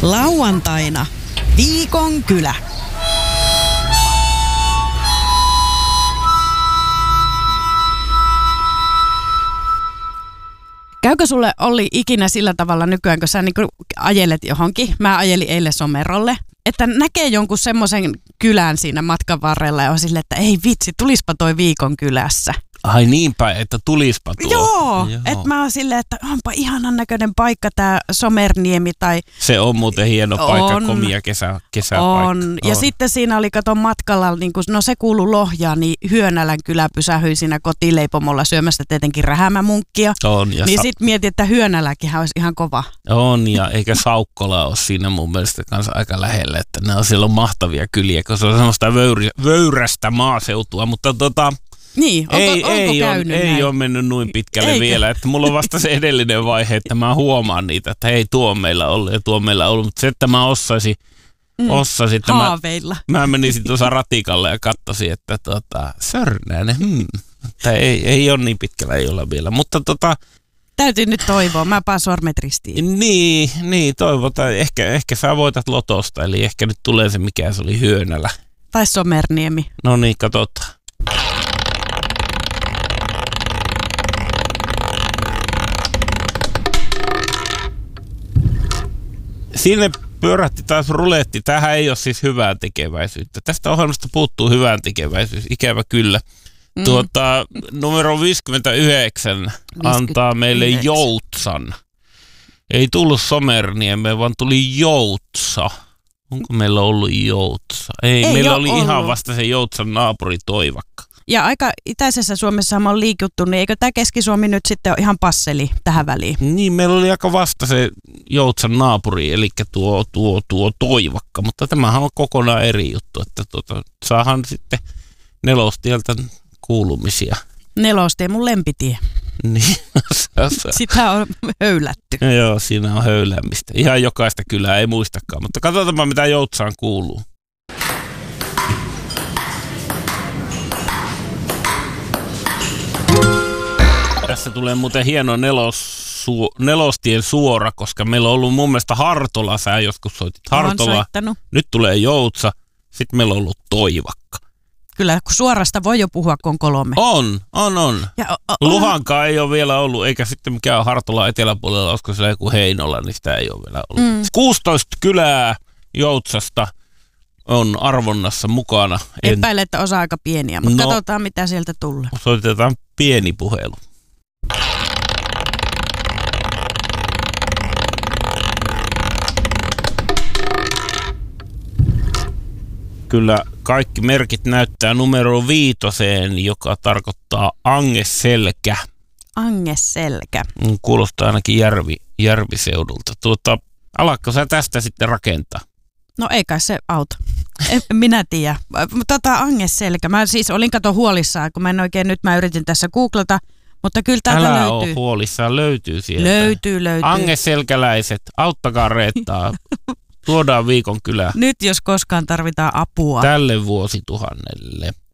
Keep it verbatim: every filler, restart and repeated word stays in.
Lauantaina Viikon kylä. Käykö sulle, Olli, ikinä sillä tavalla nykyään, kun sä niin kun ajelet johonkin, mä ajelin eilen Somerolle, että näkee jonkun semmoisen kylän siinä matkan varrella ja on silleen, että ei vitsi, tulispa toi Viikon kylässä. Ai niinpä, että tulispa tuo. Joo, Joo. että mä oon silleen, että onpa ihanan näköinen paikka tää Somerniemi tai... Se on muuten hieno paikka, on, komia kesä, kesäpaikka. On. on, ja sitten siinä oli, kato matkalla, niin kun, no se kuului Lohjaan, niin Hyönälän kylä pysähyi siinä kotileipomolla syömästä tietenkin rähämämunkkia. On. Ja niin sa- sit mietin, että Hyönäläkinhän olisi ihan kova. On, ja eikä Saukkola ole siinä mun mielestä kanssa aika lähellä, että ne on siellä mahtavia kyliä, kun se on semmoista vöyri, vöyrästä maaseutua, mutta tota... Niin, onko, ei, onko ei, käynyt on, näin? ei ole mennyt noin pitkälle Eikö? vielä, että mulla on vasta se edellinen vaihe, että mä huomaan niitä, että hei, tuo on meillä ollut ja tuo on meillä ollut, mutta se, että mä ossaisin, mm. ossaisin että haaveilla. Mä, mä menisin tuossa ratikalle ja katsoisin, että tota, Sörnäinen, hmm, että ei, ei ole niin pitkällä, ei olla vielä, mutta tota... Täytyy nyt toivoa, mä paan sormet ristiin. Niin, niin toivotaan, ehkä, ehkä sä voitat lotosta, eli ehkä nyt tulee se, mikä se oli Hyönälä. Tai Somerniemi. No niin, katsotaan. Sinne pyörähti taas ruletti. Tämähän ei ole siis hyvää tekeväisyyttä. Tästä ohjelmasta puuttuu hyvään tekeväisyys, ikävä kyllä. Mm. Tuota, numero viisikymmentäyhdeksän antaa meille Joutsan. Ei tullut Somerniemeen, vaan tuli Joutsa. Onko meillä ollut Joutsa? Ei, ei meillä oli ollut. Ihan vasta se Joutsan naapuri Toivakka. Ja aika itäisessä Suomessa on liikuttu, niin eikö tämä Keski-Suomi nyt sitten ole ihan passeli tähän väliin? Niin, meillä oli aika vasta se Joutsan naapuri, eli tuo, tuo, tuo Toivakka, mutta tämähän on kokonaan eri juttu, että tuota, saahan sitten Nelostieltä kuulumisia. Nelostie, mun lempitie. Niin. Sitä on höylätty. Joo, siinä on höyläämistä. Ihan jokaista kylää ei muistakaan, mutta katsotaanpa mitä Joutsaan kuuluu. Tässä tulee muuten hieno nelos, nelostien suora, koska meillä on ollut mun mielestä Hartola. Sä joskus soitit Hartola. Nyt tulee Joutsa. Sitten meillä on ollut Toivakka. Kyllä, kun suorasta voi jo puhua, kun on kolme. On, on, on. Ja, o, o, Luhankaa ei ole vielä ollut, eikä sitten mikään Hartola eteläpuolella, olisiko siellä joku Heinola, niin sitä ei ole vielä ollut. Mm. kuusitoista kylää Joutsasta on arvonnassa mukana. Epäile, että osa aika pieniä, mutta no, katsotaan mitä sieltä tulee. Soitetaan pieni puhelu. Kyllä kaikki merkit näyttää numero viitoseen, joka tarkoittaa Angeselkä. Angeselkä. Kuulostaa ainakin järvi, järviseudulta. Tuota, alatko sä tästä sitten rakentaa? No ei kai se auto. En minä tiedä. Tota Angeselkä. Mä siis olin kato huolissaan, kun mä en oikein nyt, mä yritin tässä googlata, mutta kyllä täältä Älä löytyy. Älä ole huolissaan, löytyy sieltä. Löytyy, löytyy. Angeselkäläiset, auttakaa Reettaa. Tuodaan Viikon kylään. Nyt jos koskaan tarvitaan apua. Tälle vuosituhannelle.